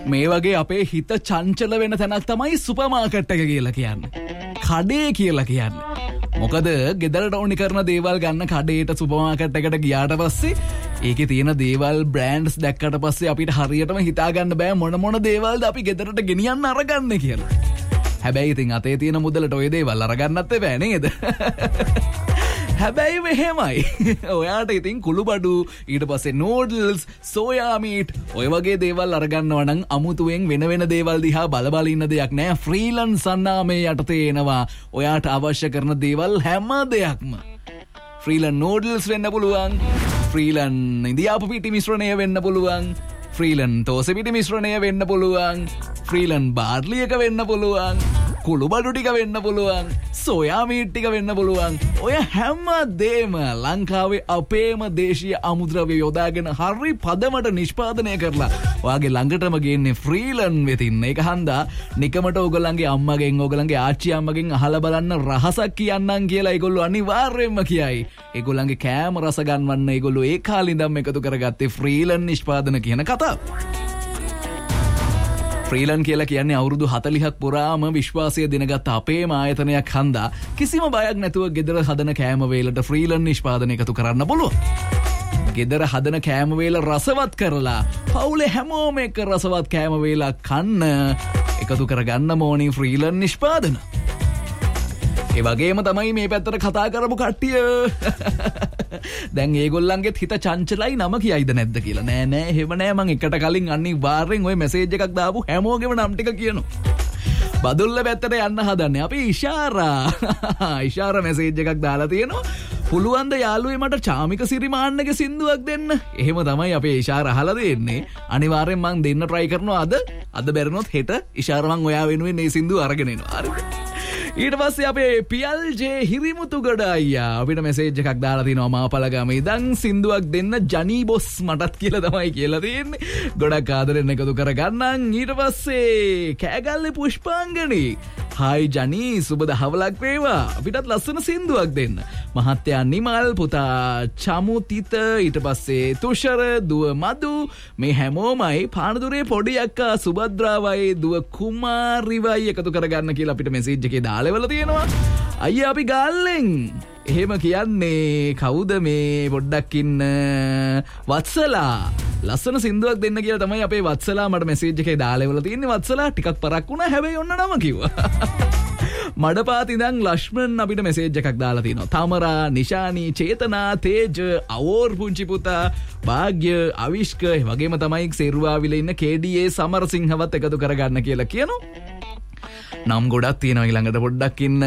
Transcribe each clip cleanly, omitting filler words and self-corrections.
මේ වගේ අපේ හිත චංචල වෙන තැනක් තමයි සුපර් මාකට් එක කියලා කියන්නේ. කඩේ කියලා කියන්නේ. මොකද ගෙදරට ඕනි කරන දේවල් ගන්න කඩේට සුපර් මාකට් එකට ගියාට පස්සේ ඒකේ තියෙන දේවල් බ්‍රෑන්ඩ්ස් දැක්කට පස්සේ අපිට හරියටම හිතා ගන්න බෑ මොන දේවල්ද අපි ගෙදරට ගෙනියන්න අරගන්නේ කියලා. හැබැයි ඉතින් අතේ තියෙන මුදලට ඔය දේවල් අරගන්නත් බෑ නේද? හැබැයි මෙහෙමයි. ඔයාට ඉතින් කුළුබඩු ඊට පස්සේ නූඩල්ස් සෝයා මීට් ඔය වගේ දේවල් අරගන්නවා නම් අමුතුවෙන් වෙන දේවල් දිහා බල ඉන්න දෙයක් නෑ. ෆ්‍රීලන්ස් සන්නාමේ යටතේ එනවා ඔයාට අවශ්‍ය කරන දේවල් හැම දෙයක්ම. ෆ්‍රීලන් නූඩල්ස් වෙන්න පුළුවන්, ෆ්‍රීලන් ඉන්දියාපු පිටි මිශ්‍රණය වෙන්න පුළුවන්, ෆ්‍රීලන් තෝසෙ පිටි මිශ්‍රණය වෙන්න පුළුවන්, ෆ්‍රීලන් බාර්ලි එක වෙන්න පුළුවන්, කුළුබඩු ටික වෙන්න පුළුවන්, සෝයා මීට් ටික වෙන්න පුළුවන්. ඔය හැම දෙම ලංකාවේ අපේම දේශීය අමුද්‍රව්‍ය යොදාගෙන හරි පදමට නිෂ්පාදනය කරලා ඔයාගේ ළඟටම ගේන්නේ ෆ්‍රීලන් වෙතින්. ඒක හන්දා නිකමට ඕගොල්ලන්ගේ අම්මගෙන් ඕගොල්ලන්ගේ ආච්චි අම්මගෙන් අහලා බලන්න රහසක් කියන්නම් කියලා ඒගොල්ලෝ අනිවාර්යයෙන්ම කියයි. ඒගොල්ලන්ගේ කෑම රස ගන්නවන්න ඒගොල්ලෝ ඒ කාලේ ඉඳන් එකතු කරගත්තේ ෆ්‍රීලන් නිෂ්පාදන කියන කතාව. ෆ්‍රීලන් කියලා කියන්නේ අවුරුදු 40ක් පුරාම විශ්වාසය දෙනගත් අපේම ආයතනයක් හන්දා කිසිම බයක් නැතුව ගෙදර හදන කෑම වේලට ෆ්‍රීලන් නිෂ්පාදනය එකතු කරන්න පුළුවන්. ගෙදර හදන කෑම වේල රසවත් කරලා පවුලේ හැමෝම එක්ක රසවත් කෑම වේලක් කන්න එකතු කරගන්න ඕනේ ෆ්‍රීලන් නිෂ්පාදන. ඒ වගේම තමයි මේ පැත්තට කතා කරපු කට්ටිය. දැන් ඒගොල්ලන්ගෙත් හිත චංචලයි නම කියයිද නැද්ද කියලා. නෑ එහෙම නෑ. මං එකට කලින් අනිවාර්යෙන් ওই මැසේජ් එකක් දාපු හැමෝගෙම නම් ටික කියනවා. බදුල්ල පැත්තට යන්න හදන්නේ අපි ඉෂාරා මැසේජ් එකක් දාලා තියෙනවා. පුළුවන් ද යාළුවේ මට චාමික සිරිමාන්නගේ සින්දුවක් දෙන්න. එහෙම තමයි අපේ ඉෂාරා අහලා දෙන්නේ. අනිවාර්යෙන් මං දෙන්න try කරනවා අද බැරිනොත් හෙට ඉෂාරා මං ඔයා වෙනුවෙන් මේ සින්දුව අරගෙන එනවා. හරිද? ඊට පස්සේ අපේ පියල්ජේ හිරිමුතුගඩ අයියා අපිට මැසේජ් එකක් දාලා තිනවා මාපලගම ඉඳන් සින්දුවක් දෙන්න ජනී බොස් මටත් කියලා තමයි කියලා තියෙන්නේ. ගොඩක් ආදරෙන් එකතු කරගන්නම්. ඊට පස්සේ කෑගල්ලේ පුෂ්පාංගනි හායි ජනී සුබ දහවලක් වේවා. අපිටත් ලස්සන සින්දුවක් දෙන්න. මහත්තයා නිමල් පුතා චමුතිත ඊට පස්සේ තුෂර දුව මදු මේ හැමෝමයි පානදුරේ පොඩි අක්කා සුබද්‍රාවයි දුව කුමාරිවයි එකතු කරගන්න කියලා අපිට මැසේජ් එකේ දාලවල තියෙනවා. අයියා අපි ගාල්ලෙන් එහෙම කියන්නේ කවුද මේ පොඩ්ඩක් ඉන්න වත්සලා ලස්සන සින්දුවක් දෙන්න කියලා තමයි අපේ වත්සලා මට මැසේජ් එකේ දාලවල තියෙන්නේ. වත්සලා ටිකක් පරක් වුණා හැබැයි ඔන්න නම කිව්වා. මඩපාත ඉඳන් ලක්ෂ්මන් අපිට මැසේජ් එකක් දාලා තිනවා. තමරා නිශානි චේතනා තේජ අවෝර් පුංචි පුතා භාග්‍ය අවිෂ්ක වගේම තමයි සේරුවාවිල ඉන්න KDA සමරසිංහවත් එකතු කරගන්න කියලා කියනවා. නම් ගොඩක් තියෙනවා. ඊළඟට පොඩ්ඩක් ඉන්න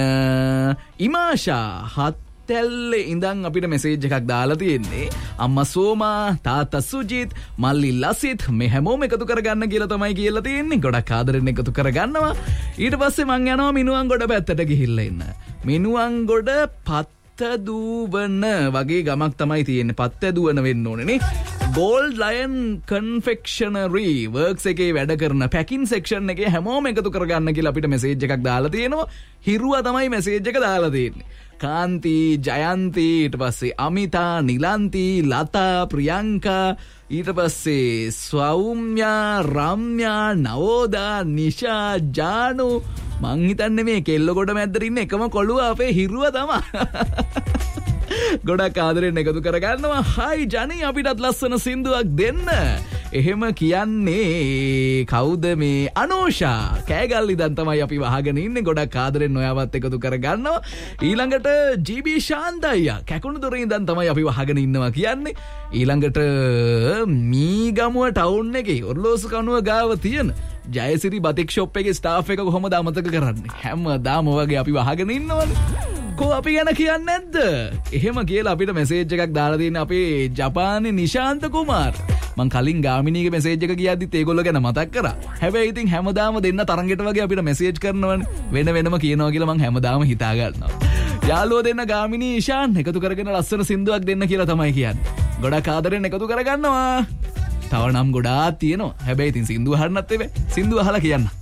ඉමාෂා හත්තැල්ලේ ඉඳන් අපිට මැසේජ් එකක් දාලා තියෙන්නේ. අම්මා සෝමා තාත්තා සුජිත් මල්ලි ලසිත් මේ හැමෝම එකතු කරගන්න කියලා තමයි කියලා තියෙන්නේ. ගොඩක් ආදරෙන් එකතු කරගන්නවා. ඊට පස්සේ මං යනවා මිනුවන්ගොඩ පැත්තට ගිහිල්ලා ඉන්න. මිනුවන්ගොඩ පත්තදුවන වගේ ගමක් තමයි තියෙන්නේ. පත්තදුවන වෙන්න ඕනේ නේ. Gold Lion Confectionery works එකේ වැඩ කරන පැකින් සෙක්ෂන් එකේ හැමෝම එකතු කරගන්න කියලා අපිට මැසේජ් එකක් දාලා තියෙනවා. හිරුවා තමයි මැසේජ් එක දාලා තියෙන්නේ. කාන්ති ජයන්ති ඊට පස්සේ අමිතා නිලන්ති ලතා ප්‍රියංකා ඊට පස්සේ සෞම්‍යා රම්‍යා නවෝදා නිෂා ජානු මං හිතන්නේ මේ කෙල්ලගොඩ මැද්දට ඉන්න එකම කොළුව අපේ හිරුවා තමයි. ගොඩක් ආදරෙන් එකතු කරගන්නවා. හයි ජනී අපිටත් ලස්සන සින්දුවක් දෙන්න. එහෙම කියන්නේ කවුද මේ අනෝෂා කෑගල්ලි දැන් තමයි අපි වහගෙන ඉන්නේ. ගොඩක් ආදරෙන් ඔයාවත් එකතු කරගන්නවා. ඊළඟට GB ශාන්තයියා කැකුණු දොරේ ඉඳන් තමයි අපි වහගෙන ඉන්නවා කියන්නේ. ඊළඟට මීගමුව ටවුන් එකේ ඔර්ලෝසු කනුව ගාව තියෙන ජයසිරි බතික් ෂොප් එකේ ස්ටාෆ් එක කොහොමද අමතක කරන්නේ? හැමදාම වගේ අපි වහගෙන ඉන්නවනේ. කො අපි ගැන කියන්නේ නැද්ද? එහෙම කියලා අපිට මැසේජ් එකක් දාලා තියෙන අපේ ජපානයේ නිශාන්ත කුමාර්. මං කලින් ගාමිණීගේ මැසේජ් එක ගියද්දිත් ඒගොල්ලෝ ගැන මතක් කරා. හැබැයි ඉතින් හැමදාම දෙන්න තරංගෙට වගේ අපිට මැසේජ් කරනවනේ. වෙන වෙනම කියනවා කියලා මං හැමදාම හිතා ගන්නවා. යාළුවෝ දෙන්න ගාමිණී ඉෂාන් එකතු කරගෙන ලස්සන සින්දුවක් දෙන්න කියලා තමයි කියන්නේ. ගොඩක් ආදරෙන් එකතු කරගන්නවා. තව නම් ගොඩාක් තියෙනවා. හැබැයි ඉතින් සින්දුව අහන්නත් එපේ. සින්දුව අහලා කියන්න.